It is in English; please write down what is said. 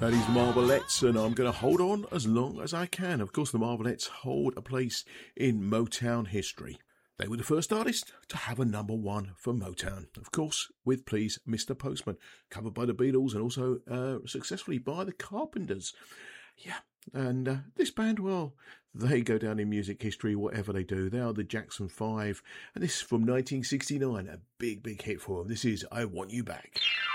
That is the Marvelettes, and I'm going to hold on as long as I can. Of course, the Marvelettes hold a place in Motown history. They were the first artist to have a number one for Motown. Of course, with Please Mr. Postman, covered by the Beatles and also successfully by the Carpenters. Yeah, and this band, well, they go down in music history, whatever they do. They are the Jackson 5, and this is from 1969, a big, big hit for them. This is I Want You Back.